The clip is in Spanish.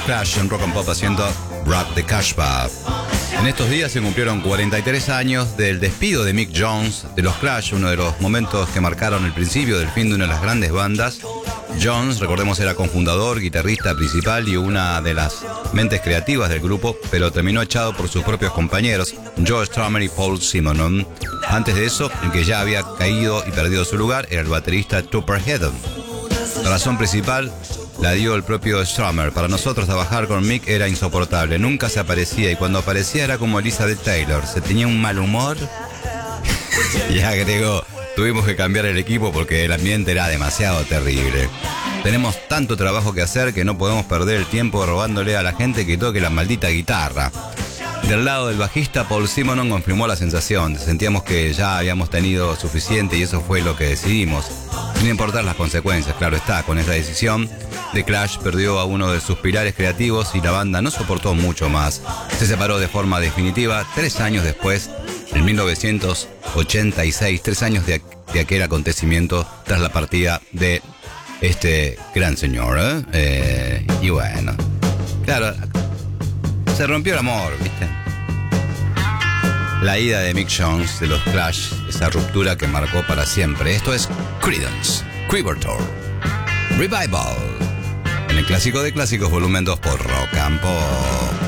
Clash en Rock and Pop haciendo Rock the Casbah. En estos días se cumplieron 43 años del despido de Mick Jones de los Clash, uno de los momentos que marcaron el principio del fin de una de las grandes bandas. Jones, recordemos, era cofundador, guitarrista principal y una de las mentes creativas del grupo, pero terminó echado por sus propios compañeros, Joe Strummer y Paul Simonon. Antes de eso, el que ya había caído y perdido su lugar era el baterista Tupper Headon. La razón principal la dio el propio Strummer. Para nosotros trabajar con Mick era insoportable, nunca se aparecía y cuando aparecía era como Elizabeth Taylor, se tenía un mal humor. Y agregó: tuvimos que cambiar el equipo porque el ambiente era demasiado terrible. Tenemos tanto trabajo que hacer que no podemos perder el tiempo robándole a la gente que toque la maldita guitarra. Del lado del bajista, Paul Simonon confirmó la sensación. Sentíamos que ya habíamos tenido suficiente y eso fue lo que decidimos. Sin importar las consecuencias, claro está. Con esta decisión, The Clash perdió a uno de sus pilares creativos y la banda no soportó mucho más. Se separó de forma definitiva 3 años después, en 1986, 3 años de aquel acontecimiento tras la partida de este gran señor. Y bueno, claro, se rompió el amor, ¿viste? La ida de Mick Jones de los Clash, esa ruptura que marcó para siempre. Esto es Creedence Clearwater Revival, en el clásico de clásicos, volumen 2 por Rock and Pop.